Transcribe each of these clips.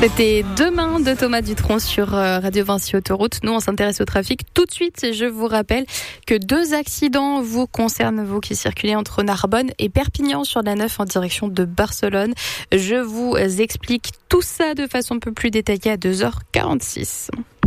C'était Demain de Thomas Dutronc sur Radio Vinci Autoroute. Nous, on s'intéresse au trafic tout de suite. Et je vous rappelle que 2 accidents vous concernent, vous qui circulez entre Narbonne et Perpignan sur la 9 en direction de Barcelone. Je vous explique tout ça de façon un peu plus détaillée à 2h46.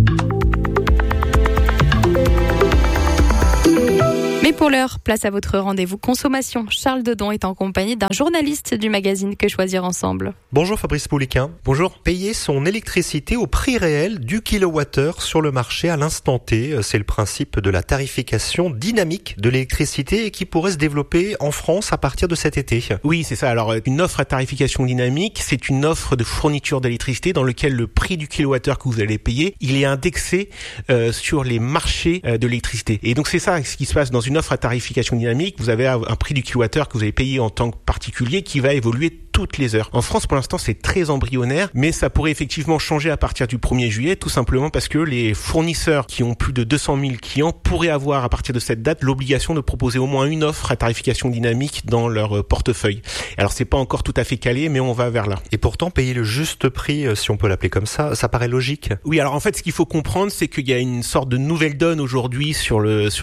Mais pour l'heure, place à votre rendez-vous consommation. Charles Dedon est en compagnie d'un journaliste du magazine Que Choisir Ensemble. Bonjour Fabrice Pouliquin. Bonjour. Payer son électricité au prix réel du kilowattheure sur le marché à l'instant T. C'est le principe de la tarification dynamique de l'électricité et qui pourrait se développer en France à partir de cet été. Oui, c'est ça. Alors, une offre à tarification dynamique, c'est une offre de fourniture d'électricité dans lequel le prix du kilowattheure que vous allez payer, il est indexé sur les marchés de l'électricité. Et donc, c'est ça ce qui se passe dans une offre à tarification dynamique. Vous avez un prix du kilowattheure que vous allez payer en tant que particulier qui va évoluer toutes les heures. En France, pour l'instant, c'est très embryonnaire, mais ça pourrait effectivement changer à partir du 1er juillet, tout simplement parce que les fournisseurs qui ont plus de 200 000 clients pourraient avoir, à partir de cette date, l'obligation de proposer au moins une offre à tarification dynamique dans leur portefeuille. Alors, c'est pas encore tout à fait calé, mais on va vers là. Et pourtant, payer le juste prix, si on peut l'appeler comme ça paraît logique. Oui, alors en fait, ce qu'il faut comprendre, c'est qu'il y a une sorte de nouvelle donne aujourd'hui sur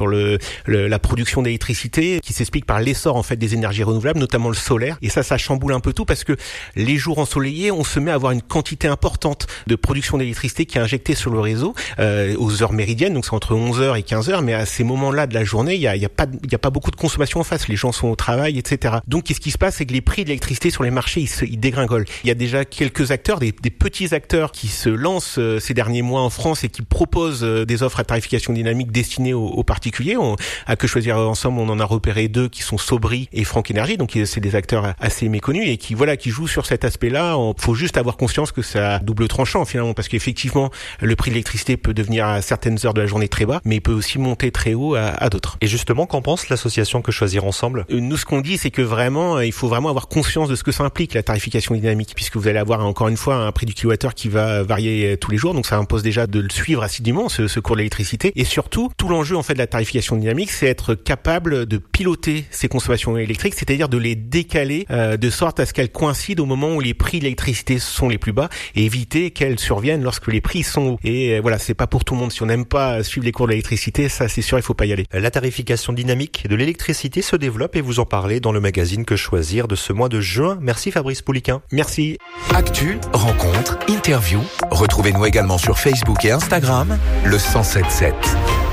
la production d'électricité qui s'explique par l'essor, en fait, des énergies renouvelables, notamment le solaire. Et ça chamboule un peu tout parce que les jours ensoleillés, on se met à avoir une quantité importante de production d'électricité qui est injectée sur le réseau aux heures méridiennes, donc c'est entre 11h et 15h, mais à ces moments-là de la journée, il y a pas beaucoup de consommation en face, les gens sont au travail, etc. Donc qu'est-ce qui se passe, c'est que les prix de l'électricité sur les marchés, ils dégringolent. Il y a déjà quelques acteurs, des petits acteurs qui se lancent ces derniers mois en France et qui proposent des offres à tarification dynamique destinées aux particuliers. À Que Choisir Ensemble, on en a repéré 2 qui sont Sobri et Franck Énergie, donc c'est des acteurs assez méconnus et qui jouent sur cet aspect-là. Faut juste avoir conscience que ça a double tranchant finalement, parce qu'effectivement le prix de l'électricité peut devenir à certaines heures de la journée très bas, mais il peut aussi monter très haut à d'autres. Et justement, qu'en pense l'association Que Choisir Ensemble ? Nous, ce qu'on dit, c'est que vraiment, il faut vraiment avoir conscience de ce que ça implique, la tarification dynamique, puisque vous allez avoir encore une fois un prix du kilowattheure qui va varier tous les jours, donc ça impose déjà de le suivre assidûment, ce cours de l'électricité. Et surtout, tout l'enjeu en fait de la tarification dynamique, c'est être capable de piloter ces consommations électriques, c'est-à-dire de les décaler de sorte à ce qu'elles coïncident au moment où les prix de l'électricité sont les plus bas et éviter qu'elles surviennent lorsque les prix sont hauts. Et voilà, c'est pas pour tout le monde. Si on n'aime pas suivre les cours de l'électricité, ça c'est sûr, il faut pas y aller. La tarification dynamique de l'électricité se développe et vous en parlez dans le magazine Que Choisir de ce mois de juin. Merci Fabrice Pouliquin. Merci. Actu, rencontres, interviews. Retrouvez-nous également sur Facebook et Instagram, le 107.7.